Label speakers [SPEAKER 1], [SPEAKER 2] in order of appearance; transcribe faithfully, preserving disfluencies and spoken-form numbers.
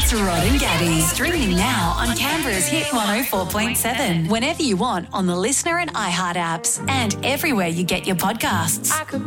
[SPEAKER 1] It's Rod and Gabby. Streaming now on Canberra's Hit one oh four point seven. Whenever you want on the Listener and iHeart apps. And everywhere you get your podcasts.
[SPEAKER 2] I could